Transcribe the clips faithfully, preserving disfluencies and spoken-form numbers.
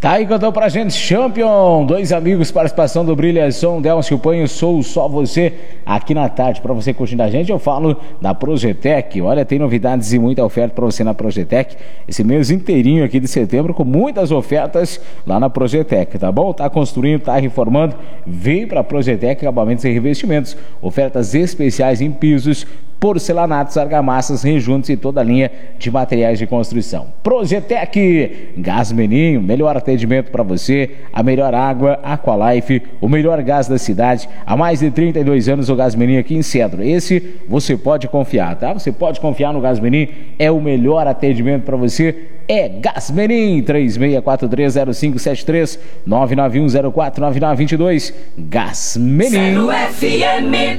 Tá aí, cantou pra gente Champion, dois amigos, participação do Brilhação, Delcio Panho, Sou Só Você, aqui na tarde. Pra você curtindo a gente, eu falo da Projetec. Olha, tem novidades e muita oferta pra você na Projetec, esse mês inteirinho aqui de setembro, com muitas ofertas lá na Projetec, tá bom? Tá construindo, tá reformando, vem pra Projetec, acabamentos e revestimentos, ofertas especiais em pisos, porcelanatos, argamassas, rejuntos e toda a linha de materiais de construção. Projetec, Gás Meninho, melhor atendimento para você, a melhor água, Aqualife, o melhor gás da cidade. Há mais de trinta e dois anos o Gás Meninho aqui em Cedro. Esse você pode confiar, tá? Você pode confiar no Gás Meninho, é o melhor atendimento para você. É Gás Meninho, três seis quatro três zero cinco sete três, nove nove um zero quatro nove nove dois dois. Gás Meninho. F M.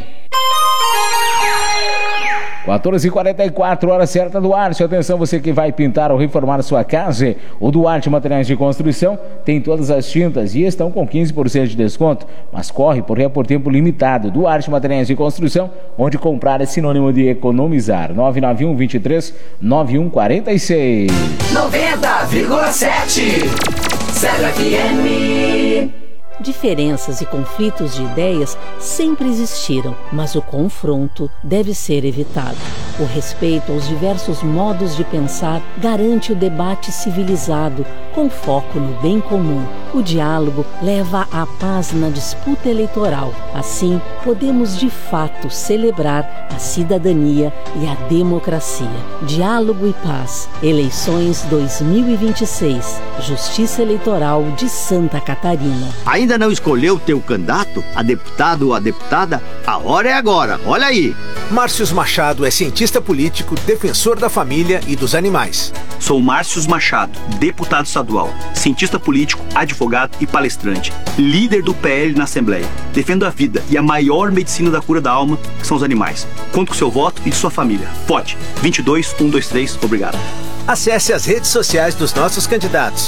quatorze e quarenta e quatro, hora certa, Duarte. Atenção, você que vai pintar ou reformar sua casa. O Duarte Materiais de Construção tem todas as tintas e estão com quinze por cento de desconto, mas corre porque é por tempo limitado. Duarte Materiais de Construção, onde comprar é sinônimo de economizar. nove nove um, vinte e três, nove um quatro seis. noventa vírgula sete Zero F M. Diferenças e conflitos de ideias sempre existiram, mas o confronto deve ser evitado. O respeito aos diversos modos de pensar garante o debate civilizado, com foco no bem comum. O diálogo leva à paz na disputa eleitoral. Assim, podemos de fato celebrar a cidadania e a democracia. Diálogo e paz. Eleições dois mil e vinte e seis. Justiça Eleitoral de Santa Catarina. Ainda não escolheu teu candidato, a deputado ou a deputada? A hora é agora, olha aí. Márcios Machado é cientista político, defensor da família e dos animais. Sou Márcios Machado, deputado estadual, cientista político, advogado e palestrante, líder do P L na Assembleia. Defendo a vida e a maior medicina da cura da alma, que são os animais. Conto com seu voto e de sua família. Vote vinte e dois, cento e vinte e três, obrigado. Acesse as redes sociais dos nossos candidatos.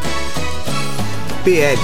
P L.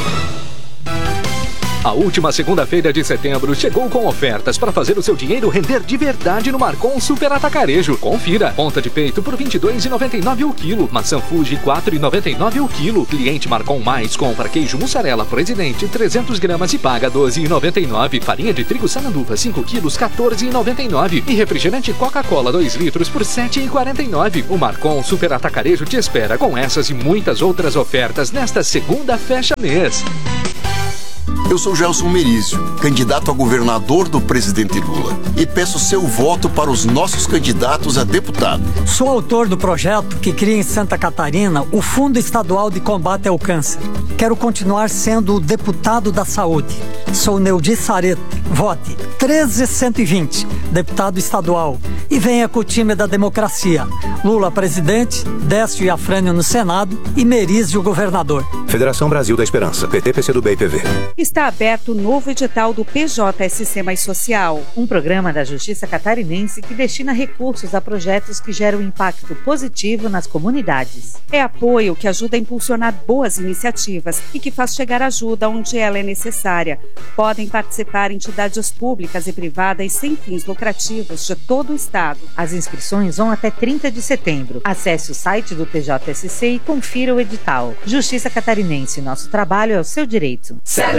A última segunda-feira de setembro chegou com ofertas para fazer o seu dinheiro render de verdade no Marcon Super Atacarejo. Confira. Ponta de peito por vinte e dois reais e noventa e nove centavos o quilo. Maçã Fuji quatro reais e noventa e nove centavos o quilo. Cliente Marcon Mais compra queijo mussarela Presidente trezentos gramas e paga doze reais e noventa e nove centavos. Farinha de trigo Sananduva cinco quilos quatorze reais e noventa e nove centavos. E refrigerante Coca-Cola dois litros por sete reais e quarenta e nove centavos. O Marcon Super Atacarejo te espera com essas e muitas outras ofertas nesta segunda fecha mês. Eu sou Gelson Merizio, candidato a governador do presidente Lula, e peço seu voto para os nossos candidatos a deputado. Sou autor do projeto que cria em Santa Catarina o Fundo Estadual de Combate ao Câncer. Quero continuar sendo o deputado da saúde. Sou Neudi Sareta. Vote treze cento e vinte, deputado estadual. E venha com o time da democracia. Lula presidente, Décio e Afrânio no Senado e Merizio governador. Federação Brasil da Esperança, P T, P C do B e P V. Está aberto o novo edital do P J S C Mais Social, um programa da Justiça Catarinense que destina recursos a projetos que geram impacto positivo nas comunidades. É apoio que ajuda a impulsionar boas iniciativas e que faz chegar ajuda onde ela é necessária. Podem participar entidades públicas e privadas sem fins lucrativos de todo o estado. As inscrições vão até trinta de setembro. Acesse o site do P J S C e confira o edital. Justiça Catarinense, nosso trabalho é o seu direito.